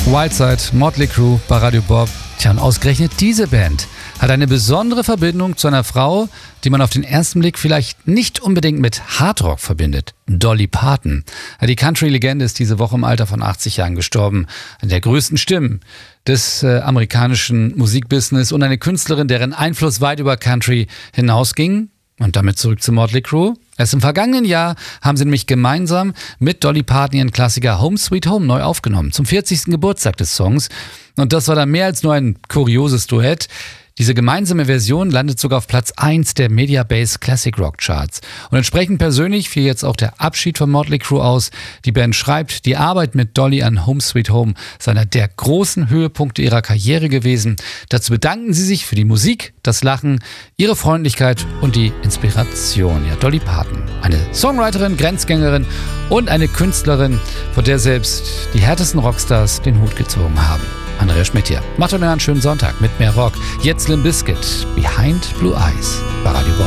Wildside, Motley Crue bei Radio Bob. Tja, und ausgerechnet diese Band hat eine besondere Verbindung zu einer Frau, die man auf den ersten Blick vielleicht nicht unbedingt mit Hardrock verbindet. Dolly Parton. Die Country-Legende ist diese Woche im Alter von 80 Jahren gestorben. Eine der größten Stimmen des amerikanischen Musikbusiness und eine Künstlerin, deren Einfluss weit über Country hinausging. Und damit zurück zu Motley Crue. Erst im vergangenen Jahr haben sie nämlich gemeinsam mit Dolly Parton ihren Klassiker Home Sweet Home neu aufgenommen, zum 40. Geburtstag des Songs. Und das war dann mehr als nur ein kurioses Duett. Diese gemeinsame Version landet sogar auf Platz 1 der Mediabase Classic Rock Charts. Und entsprechend persönlich fiel jetzt auch der Abschied von Motley Crue aus. Die Band schreibt, die Arbeit mit Dolly an Home Sweet Home sei einer der großen Höhepunkte ihrer Karriere gewesen. Dazu bedanken sie sich für die Musik, das Lachen, ihre Freundlichkeit und die Inspiration. Ja, Dolly Parton, eine Songwriterin, Grenzgängerin und eine Künstlerin, vor der selbst die härtesten Rockstars den Hut gezogen haben. Andrea Schmidt hier. Macht euch mir einen schönen Sonntag mit mehr Rock. Jetzt Limp Bizkit, Behind Blue Eyes bei Radio Bob.